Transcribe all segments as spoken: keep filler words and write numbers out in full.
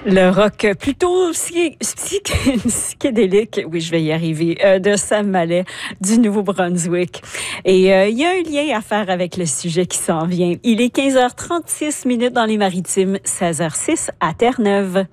Le rock plutôt psy- psy- psychédélique, oui, je vais y arriver, euh, de Sam Mallet du Nouveau-Brunswick. Et euh, il y a un lien à faire avec le sujet qui s'en vient. Il est quinze heures trente-six minutes dans les Maritimes, seize heures six à Terre-Neuve.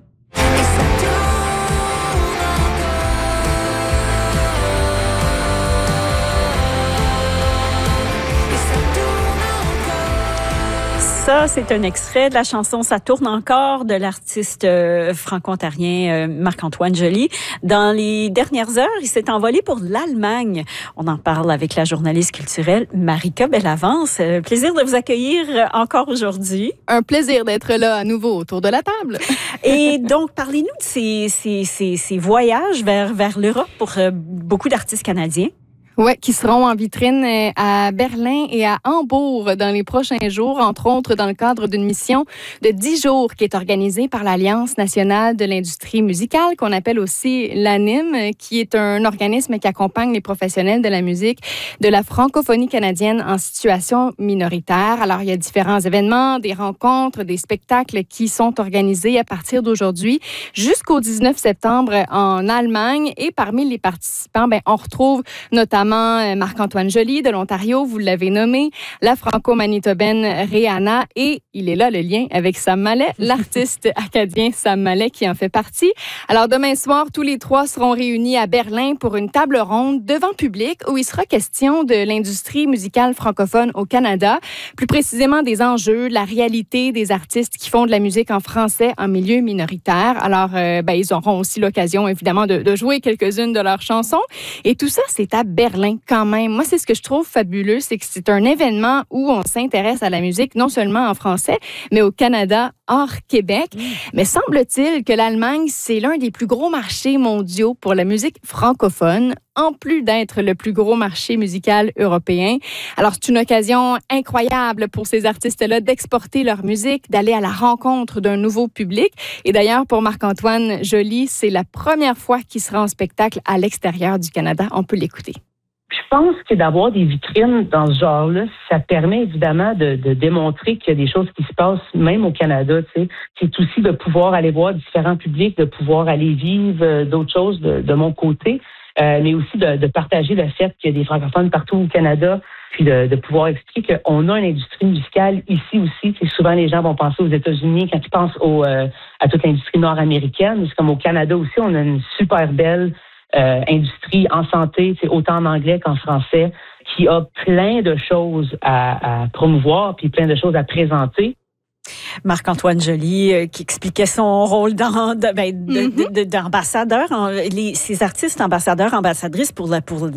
Ça, c'est un extrait de la chanson « Ça tourne encore » de l'artiste euh, franco-ontarien euh, Marc-Antoine Joly. Dans les dernières heures, il s'est envolé pour l'Allemagne. On en parle avec la journaliste culturelle Marika Bellavance. Euh, plaisir de vous accueillir encore aujourd'hui. Un plaisir d'être là à nouveau autour de la table. Et donc, parlez-nous de ces, ces, ces, ces voyages vers, vers l'Europe pour euh, beaucoup d'artistes canadiens. Oui, qui seront en vitrine à Berlin et à Hambourg dans les prochains jours, entre autres dans le cadre d'une mission de dix jours qui est organisée par l'Alliance nationale de l'industrie musicale, qu'on appelle aussi l'A N I M, qui est un organisme qui accompagne les professionnels de la musique de la francophonie canadienne en situation minoritaire. Alors, il y a différents événements, des rencontres, des spectacles qui sont organisés à partir d'aujourd'hui jusqu'au dix-neuf septembre en Allemagne. Et parmi les participants, ben, on retrouve notamment Marc-Antoine Joly de l'Ontario, vous l'avez nommé, la franco-manitobaine Rihanna, et il est là le lien avec Sam Mallet, l'artiste acadien Sam Mallet qui en fait partie. Alors demain soir, tous les trois seront réunis à Berlin pour une table ronde devant public où il sera question de l'industrie musicale francophone au Canada, plus précisément des enjeux, la réalité des artistes qui font de la musique en français en milieu minoritaire. Alors, euh, ben, ils auront aussi l'occasion, évidemment, de, de jouer quelques-unes de leurs chansons. Et tout ça, c'est à Berlin. Berlin quand même. Moi, c'est ce que je trouve fabuleux, c'est que c'est un événement où on s'intéresse à la musique, non seulement en français, mais au Canada, hors Québec. Mmh. Mais semble-t-il que l'Allemagne, c'est l'un des plus gros marchés mondiaux pour la musique francophone, en plus d'être le plus gros marché musical européen. Alors, c'est une occasion incroyable pour ces artistes-là d'exporter leur musique, d'aller à la rencontre d'un nouveau public. Et d'ailleurs, pour Marc-Antoine Joly, c'est la première fois qu'il sera en spectacle à l'extérieur du Canada. On peut l'écouter. Je pense que d'avoir des vitrines dans ce genre-là, ça permet évidemment de, de démontrer qu'il y a des choses qui se passent même au Canada. Tu sais. C'est aussi de pouvoir aller voir différents publics, de pouvoir aller vivre euh, d'autres choses de, de mon côté, euh, mais aussi de, de partager le fait qu'il y a des francophones partout au Canada, puis de, de pouvoir expliquer qu'on a une industrie musicale ici aussi. Tu sais, souvent, les gens vont penser aux États-Unis quand ils pensent au, euh, à toute l'industrie nord-américaine. C'est comme au Canada aussi, on a une super belle Euh, industrie en santé, c'est autant en anglais qu'en français, qui a plein de choses à, à promouvoir puis plein de choses à présenter. Marc-Antoine Joly euh, qui expliquait son rôle dans, de, ben, de, mm-hmm. de, de, d'ambassadeur, en, les, ces artistes ambassadeurs, ambassadrices pour la, pour